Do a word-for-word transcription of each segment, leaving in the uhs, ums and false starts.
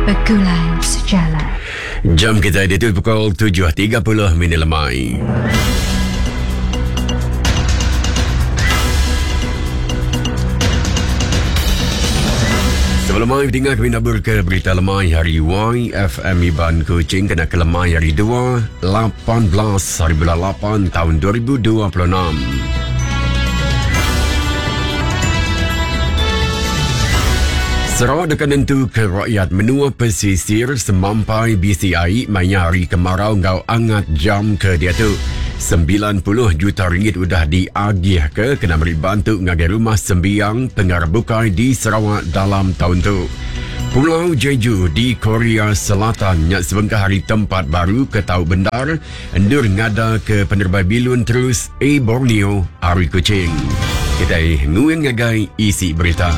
Pergulai Sejalan. Jam kita itu pukul tujuh tiga puluh minit lemai. Sebelum mai tinggal kami nak ke berita lemai hari Y F M Iban Kuching kena ke lemai hari dua lapan belas hari bulan lapan tahun dua ribu dua puluh enam. Sarawak dekat tentu ke rakyat menua pesisir semampai B C I mayari kemarau ngau angat jam ke dia tu. sembilan puluh juta ringgit udah diagih ke kena beri bantu ngagai rumah sembiang pengarbukai di Sarawak dalam tahun tu. Pulau Jeju di Korea Selatan nyak sebengkah hari tempat baru ke Tau Bendar endur ngada ke penerbai bilun terus A Borneo Ari Kuching. Kita nguyen ngagai isi berita.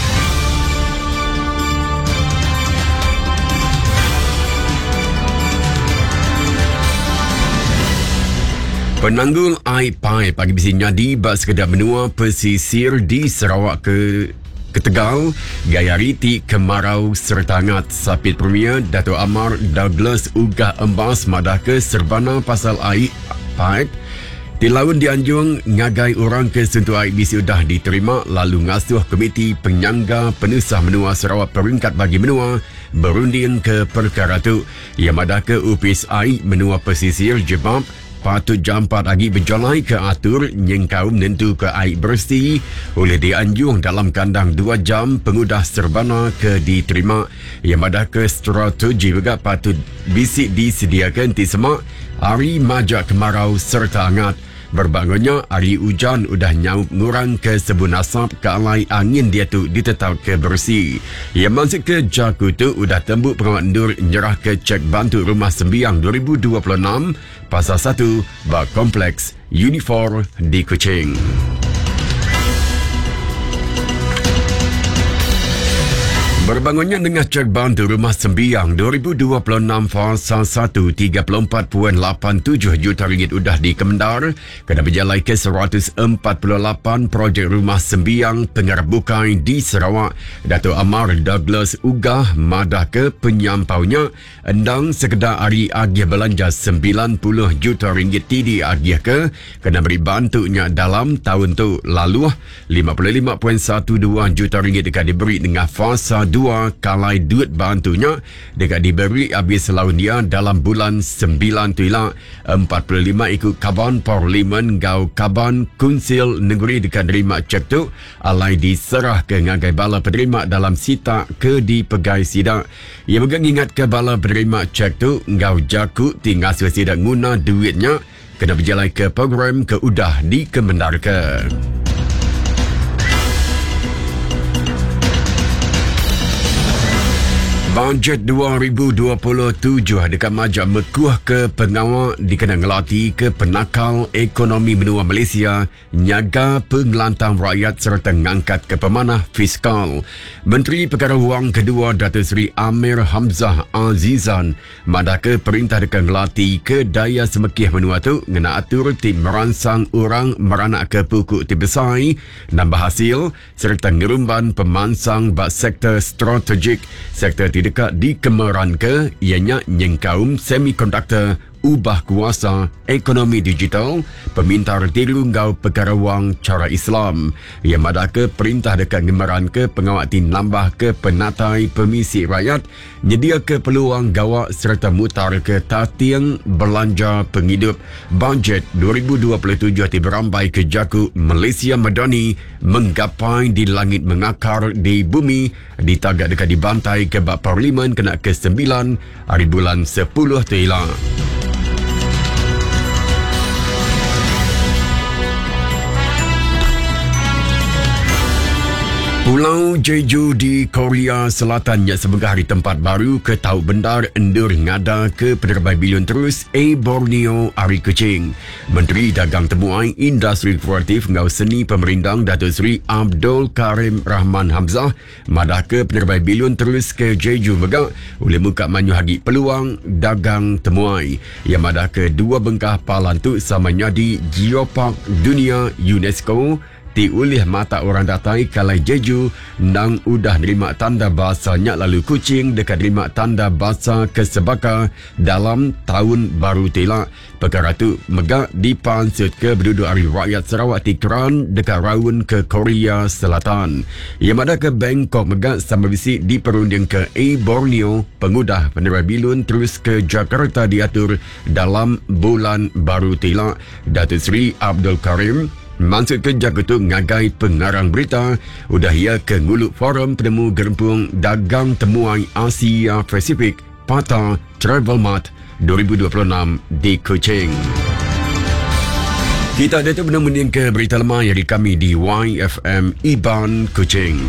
Penanggul air paip pagi bisi nyadi bak sekedar benua pesisir di Sarawak ke ke Tegal, gaya riti kemarau serta hangat Sapit Premier Dato' Amar Douglas Ugah Embas madah ke serbana pasal air paip. Di laun dianjung ngagai orang ke sentuh air bisi sudah diterima lalu ngasuh Komiti Penyangga Penusah Menua Sarawak peringkat bagi menua berunding ke perkara tu. Ia madah ke upis air menua pesisir Jebab patut jam empat lagi berjolai ke atur nyengkau menentu ke air bersih oleh dianjung dalam kandang dua jam pengudah serbana ke diterima. Yang madah ke strategi juga patut bisik disediakan di semak hari majak kemarau serta hangat. Berbangunnya hari hujan udah nyaup ngurang ke sebun asap ke alai angin dia tu ditetap ke bersih. Yang masuk ke Jaku tu udah tembuk pengawat endur nyerah ke cek bantu rumah sembiang dua ribu dua puluh enam pasal satu bak kompleks Unifor di Kuching. Berbangunnya dengan cek bantu rumah sembiang dua ribu dua puluh enam fasa satu tiga puluh empat perpuluhan lapan tujuh juta ringgit udah dikemendar kena berjalan ke seratus empat puluh lapan projek rumah sembiang pengarbukai di Sarawak. Dato' Amar Douglas Ugah madah ke penyampaunya endang sekedar hari agih belanja sembilan puluh juta ringgit tidi agih ke kena beri bantunya dalam tahun tu. Lalu lima puluh lima perpuluhan satu dua juta ringgit dekat diberi dengan fasa dua kalai duit bantunya dekat diberi habis laun dia dalam bulan sembilan tu ilah empat puluh lima ikut Kaban Parlimen gau Kaban Kunsil Negeri dekat nerima cek tu alai diserah ke ngagai bala penerima dalam sita ke di pegai sidak. Ia megang ingat ke bala penerima cek tu ngau jaku tinggal sidak guna duitnya kena berjalan ke program ke udah dikemendarkan. Bajet dua ribu dua puluh tujuh dekat majak mekuah ke pengawal dikena ngelati ke penakal ekonomi benua Malaysia nyaga pengelantang rakyat serta ngangkat ke pemanah fiskal. Menteri Perkara Wang kedua Datuk Seri Amir Hamzah Azizan madah ke perintah dekat ngelati ke daya semekih benua tu ngena atur tim merangsang orang meranak ke pukuk tibesai nambah hasil serta ngerumban pemansang bak sektor strategik sektor tidak dekat di kemeran ke ianya nyengkaum semikonduktor ubah kuasa ekonomi digital pemintar tiru ngau perkara wang cara Islam. Ia madah ke perintah dekat ngemeran ke pengawati nambah ke penatai pemisi rakyat nyedia ke peluang gawak serta mutar ke tatiang belanja penghidup. Bajet dua ribu dua puluh tujuh diberambai ke Jaku Malaysia Madani menggapai di langit mengakar di bumi ditagak dekat dibantai ke bak parlimen kena ke sembilan hari bulan sepuluh tu hilang. Pulau Jeju di Korea Selatan yang sebegah hari tempat baru ke Tau Bendar endur ngada ke penerbai bilion terus A Borneo Ari Kuching. Menteri Dagang Temuai Industri Kreatif ngau seni pemerintang Datuk Seri Abdul Karim Rahman Hamzah madah ke penerbai bilion terus ke Jeju megak oleh muka manyu hagi peluang dagang temuai. Yang madah ke dua bengkah palan tu samanya di Geopark Dunia UNESCO ti ulih mata orang datai kalai jeju nang udah nerima tanda bahasanya lalu kucing dekat nerima tanda bahasa kesebaka dalam tahun baru telak. Perkara tu megak dipansut ke berduduk hari rakyat Sarawak ti Keran dekat Raun ke Korea Selatan. Ia mada ke Bangkok megak sama bisi di perunding ke A Borneo pengudah penerai bilun terus ke Jakarta diatur dalam bulan baru telak. Datuk Seri Abdul Karim maksud ke Jakarta ngagai pengarang berita udah ia ke nguluk forum penemu gerempung dagang temuai Asia Pasifik Pata Travel Mart dua ribu dua puluh enam di Kuching. Kita ada tu benar-benar ke berita lemah yang kami di Y F M Iban Kuching.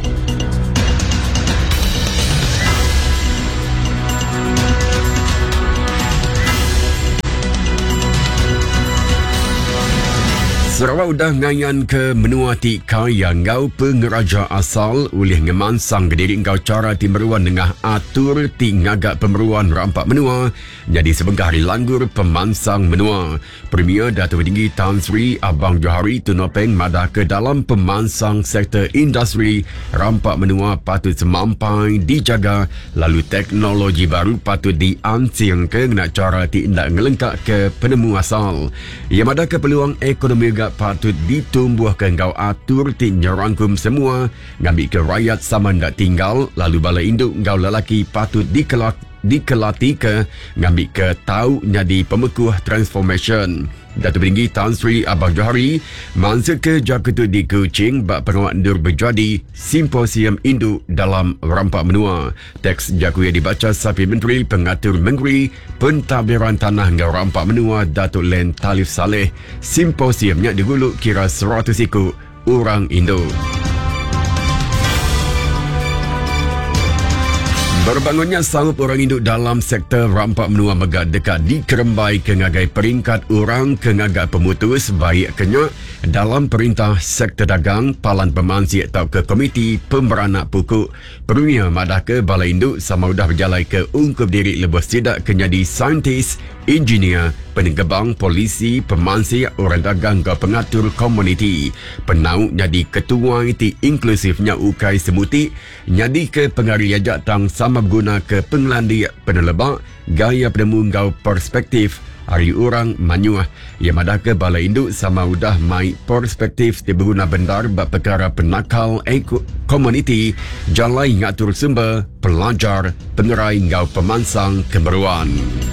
Sarawak udah ngayan ke menua ti kaya ngau pengeraja asal ulih ngemansang kediri ngau cara ti meruan nengah atur ti ngagak pemeruan rampak menua jadi sebengkah hari langgur pemansang menua. Premier Datuk Tinggi Tan Sri Abang Johari tunopeng madah ke dalam pemansang sektor industri rampak menua patut semampai dijaga lalu teknologi baru patut diansing ke nak cara ti indak ngelengkak ke penemu asal. Ia madah ke peluang ekonomi patut ditumbuhkan kau atur ti nyerangkum semua ngambil ke rakyat sama ndak tinggal lalu bala induk kau lelaki patut dikelak dikelati ke ngambil ke tahu jadi pemekuh transformation. Datuk Tinggi Tan Sri Abang Johari mansut ke Jakarta di Kuching bak penguat ndur berjadi simposium induk dalam rampak menua. Teks Jakuya dibaca sapi Menteri Pengatur Menteri Pentadbiran Tanah dan Rampak Menua Datuk Len Talif Saleh. Simposiumnya diguluk kira seratus ikut orang Indo. Berbangunnya sanggup orang induk dalam sektor rampak menua megak dekat dikerembai ke ngagai peringkat orang ke ngagak pemutus baik kenyak dalam perintah sektor dagang palan pemansi atau ke komiti pemberanak pokok. Perlunya madah ke balai induk sama udah berjalai ke ungkup diri lebih tidak ke jadi saintis, engineer, penenggebang, polisi, pemansi, orang dagang ke pengatur komuniti. Penau jadi ketua iti inklusifnya ukai semuti, jadi ke pengaruh ajak tang sama guna ke pengelandi penelebak, gaya penemu ngau perspektif, hari orang manyuah. Ia madah ke balai induk sama udah mai perspektif di berguna bendar bak perkara penakal eko komuniti, jalai ngatur sumber, pelajar, pengerai ngau pemansang kemeruan.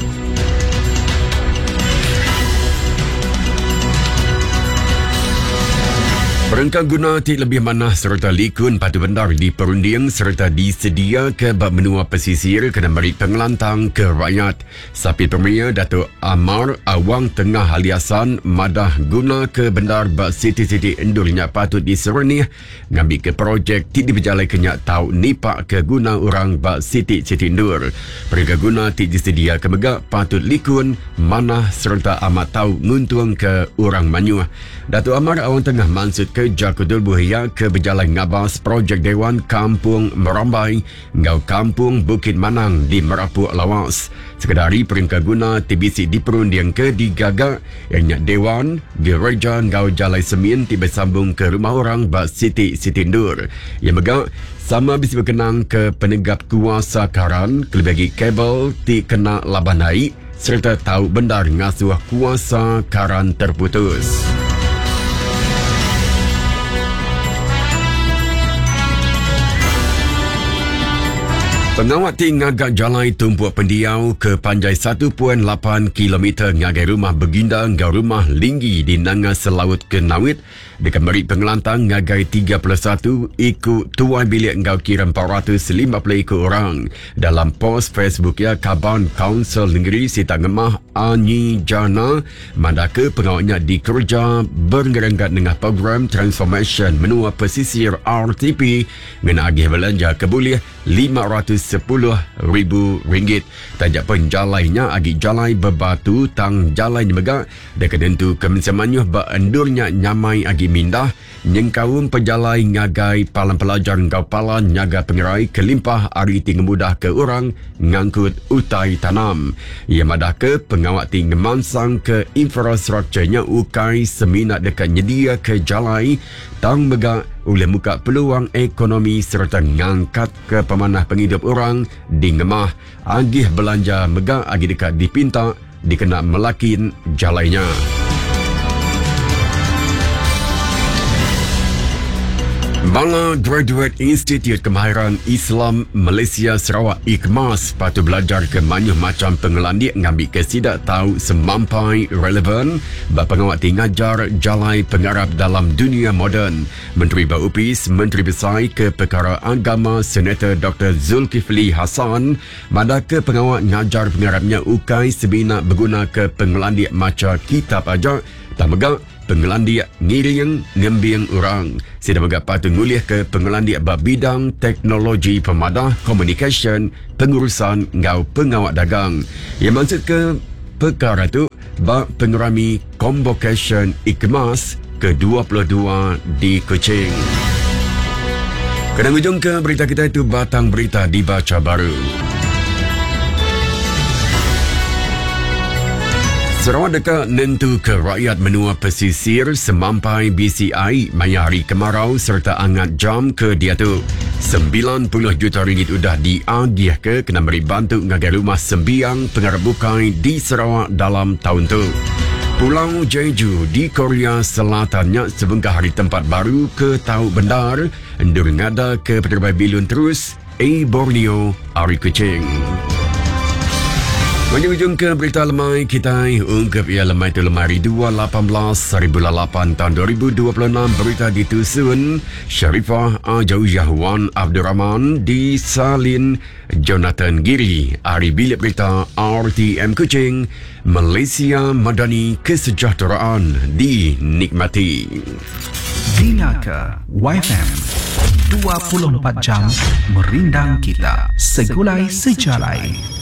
Perengkang guna ti lebih manah serta likun patu bendar di perunding serta disedia ke bab menua pesisir kena beri pengelantang ke rakyat. Sapi Premier Datuk Amar Awang Tengah Haliasan madah guna ke bendar bab siti-siti endurnya patut diserenih ngambil ke projek ti diberjalai kenyak tau nipak ke guna orang bab siti-siti endur. Perengkang guna ti disedia ke megak patut likun manah serta amat tau nguntung ke orang manyuah. Datuk Amar Awang Tengah mansut ke Jakarta Buhaya ke berjalan ngabas projek Dewan Kampung Merambai ngau Kampung Bukit Manang di Merapuk Lawas. Sekedari peringkat guna T B C di perunding ke digagak yang Dewan Gereja ngau Jalai Semin tiba sambung ke rumah orang bak Siti Sitindur. Yang megak sama bisa berkenang ke penegap kuasa karan kelebagi kabel ti kena laban naik serta tahu bendar ngasuh kuasa karan terputus. Pengawat ti ngagak jalai tumpuak pendiau ke panjai satu perpuluhan lapan kilometer ngagai rumah Beginda ngau rumah Linggi di Nanga Selaut ke Nawit dekat meri pengelantang ngagai tiga puluh satu ikut tuai bilik ngau kira empat ratus lima puluh ikut orang. Dalam post Facebook ya Kaban Kaunsil Negeri Sita Ngemah Anyi Jana mandaka pengawatnya dikerja berenggat dengan program transformation menua pesisir R T P ngena agih belanja kebulih lima ratus sepuluh ribu ringgit. Tajak pun jalainya agi jalai berbatu tang jalai megak dekat tentu kemensemanyuh beendurnya nyamai agi mindah nyengkawum pejalai ngagai palang pelajar ngau palan nyaga pengerai kelimpah ari ting mudah ke orang ngangkut utai tanam. Ia madah ke pengawak ting ngemansang ke infrastrukturnya ukai seminat dekat nyedia ke jalai tang megak oleh muka peluang ekonomi serta ngangkat ke pemanah penghidup orang di ngemah agih belanja megak agi dekat dipinta dikena melakin jalainya. Bangla Graduate Institute Kemahiran Islam Malaysia Sarawak I K M A S patut belajar ke manyuh macam pengelandik ngambil kesidak tahu semampai relevan berpengawak ngajar jalai pengarap dalam dunia moden. Menteri Baupis, Menteri Besar ke Perkara Agama Senator Doktor Zulkifli Hassan madah ke pengawak ngajar pengarapnya ukai sebina berguna ke pengelandik macam kitab aja tak megak pengelandik ngiring ngembing orang. Sida megak patut ngulih ke pengelandik bab bidang teknologi pemadah communication pengurusan ngau pengawak dagang. Ia maksud ke perkara tu bab pengurami convocation I K M A S ke dua puluh dua di Kuching. Kena hujung ke berita kita itu batang berita dibaca baru. Sarawak dekat nentu ke rakyat menua pesisir semampai B C I mayari kemarau serta angat jam ke dia tu. sembilan puluh juta ringgit udah diagih ke kena beri bantu ngagai rumah sembiang pengarap bukai di Sarawak dalam tahun tu. Pulau Jeju di Korea Selatannya sebengkah hari tempat baru ke Tau Bendar endur ngada ke Peterbai Bilun terus A Borneo Ari Kuching. Ujung-ujung ke berita lemai kita ungkap ia lemai tu lemai hari dua lapan belas hari bulan lapan tahun dua ribu dua puluh enam berita ditusun Sharifah Ajaujah Wan Abdul Rahman di Salin Jonathan Giri hari bilik berita R T M Kuching Malaysia Madani Kesejahteraan dinikmati. Dengarkan Y F M dua puluh empat jam merindang kita segulai sejalai.